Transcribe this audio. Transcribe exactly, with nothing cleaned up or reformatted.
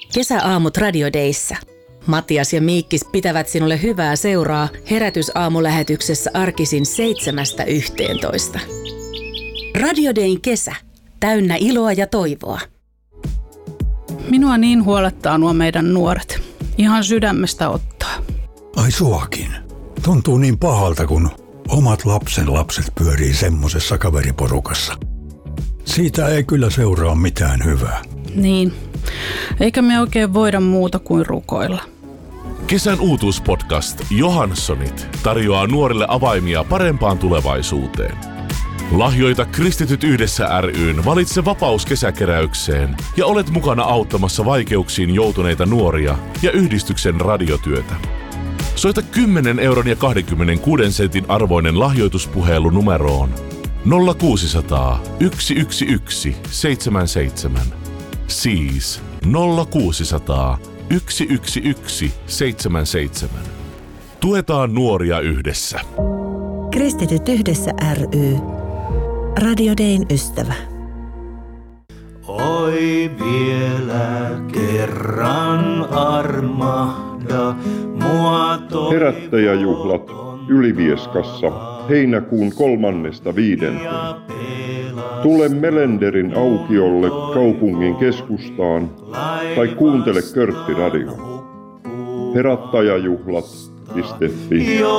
Kesäaamut Radio Dayssä. Matias ja Miikkis pitävät sinulle hyvää seuraa herätysaamulähetyksessä arkisin seitsemästä yhteentoista. Radio Dayn kesä. Täynnä iloa ja toivoa. Minua niin huolettaa nuo meidän nuoret. Ihan sydämestä ottaa. Ai suakin. Tuntuu niin pahalta, kun omat lapsen lapset pyörii semmosessa kaveriporukassa. Siitä ei kyllä seuraa mitään hyvää. Niin. Eikä me oikein voida muuta kuin rukoilla. Kesän uutuuspodcast Johanssonit tarjoaa nuorille avaimia parempaan tulevaisuuteen. Lahjoita Kristityt yhdessä ry:n Valitse vapaus kesäkeräykseen ja olet mukana auttamassa vaikeuksiin joutuneita nuoria ja yhdistyksen radiotyötä. Soita kymmenen euron ja kaksikymmentäkuusi sentin arvoinen lahjoituspuhelu numeroon nolla kuusisataa yksi yksi yksi seitsemän seitsemän. Siis nolla kuusisataa yksi yksi yksi seitsemän seitsemän. Tuetaan nuoria yhdessä. Kristityt yhdessä ry. Radio Dayn ystävä. Oi vielä kerran armahda mua toi. Herättäjäjuhlat Ylivieskassa heinäkuun kolmannesta viidenteen. Tule Melenderin aukiolle kaupungin keskustaan tai kuuntele Körtti Radio. Herättäjäjuhlat piste fi